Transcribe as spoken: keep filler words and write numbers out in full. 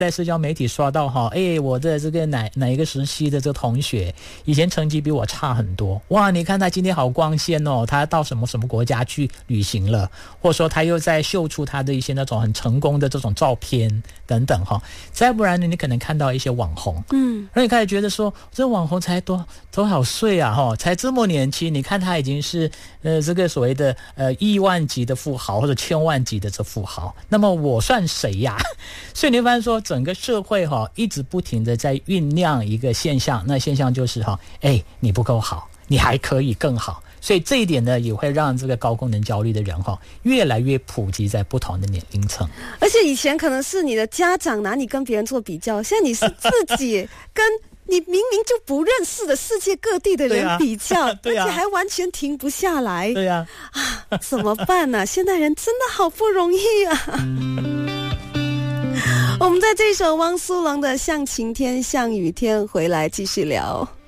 在社交媒体刷到哈，哎，我的这个哪哪一个时期的这个同学，以前成绩比我差很多，哇，你看他今天好光鲜哦，他到什么什么国家去旅行了，或者说他又在秀出他的一些那种很成功的这种照片等等哈。再不然呢，你可能看到一些网红，嗯，然后你开始觉得说，这网红才多多少岁啊哈，才这么年轻，你看他已经是呃这个所谓的呃亿万级的富豪或者千万级的这富豪，那么我算谁呀？所以你会发现说，整个社会哈一直不停的在酝酿一个现象，那现象就是哈，哎，你不够好，你还可以更好。所以这一点呢，也会让这个高功能焦虑的人哈越来越普及在不同的年龄层。 而且以前可能是你的家长拿你跟别人做比较，现在你是自己跟你明明就不认识的世界各地的人比较，对啊，而且还完全停不下来。 对啊， 啊，怎么办呢、啊？现代人真的好不容易啊！我们在这首汪苏泷的《像晴天像雨天》回来继续聊。